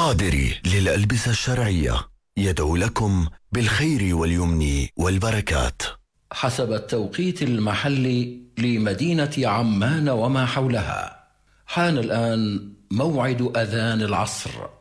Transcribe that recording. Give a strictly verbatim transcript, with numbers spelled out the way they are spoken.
قادري للألبسة الشرعية يدعو لكم بالخير واليمن والبركات. حسب التوقيت المحلي لمدينة عمان وما حولها، حان الآن موعد أذان العصر.